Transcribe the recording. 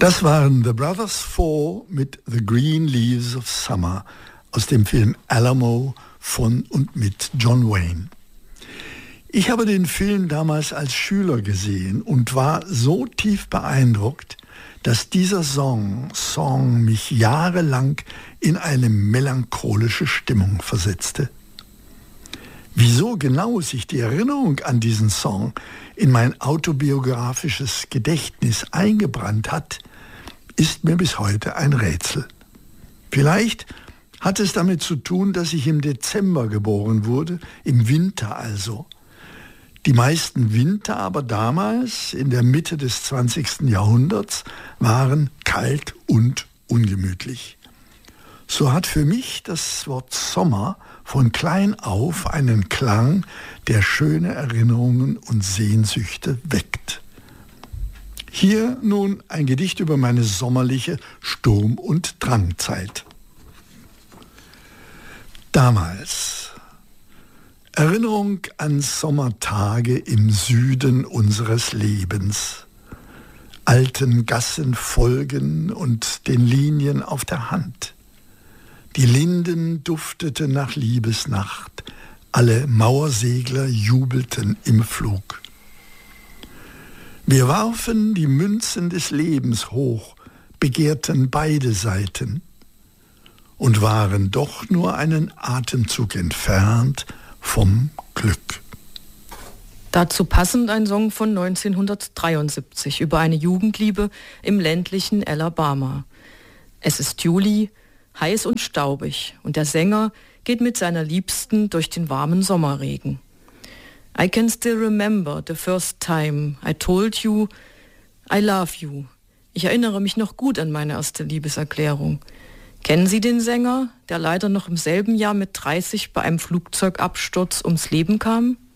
Das waren The Brothers Four mit The Green Leaves of Summer aus dem Film Alamo von und mit John Wayne. Ich habe den Film damals als Schüler gesehen und war so tief beeindruckt, dass dieser Song mich jahrelang in eine melancholische Stimmung versetzte. Wieso genau sich die Erinnerung an diesen Song in mein autobiografisches Gedächtnis eingebrannt hat, ist mir bis heute ein Rätsel. Vielleicht hat es damit zu tun, dass ich im Dezember geboren wurde, im Winter also. Die meisten Winter aber damals, in der Mitte des 20. Jahrhunderts, waren kalt und ungemütlich. So hat für mich das Wort Sommer von klein auf einen Klang, der schöne Erinnerungen und Sehnsüchte weckt. Hier nun ein Gedicht über meine sommerliche Sturm- und Drangzeit. Damals. Erinnerung an Sommertage im Süden unseres Lebens. Alten Gassen folgen und den Linien auf der Hand. Die Linden dufteten nach Liebesnacht, alle Mauersegler jubelten im Flug. Wir warfen die Münzen des Lebens hoch, begehrten beide Seiten und waren doch nur einen Atemzug entfernt vom Glück. Dazu passend ein Song von 1973 über eine Jugendliebe im ländlichen Alabama. Es ist Juli, heiß und staubig, und der Sänger geht mit seiner Liebsten durch den warmen Sommerregen. I can still remember the first time I told you I love you. Ich erinnere mich noch gut an meine erste Liebeserklärung. Kennen Sie den Sänger, der leider noch im selben Jahr mit 30 bei einem Flugzeugabsturz ums Leben kam?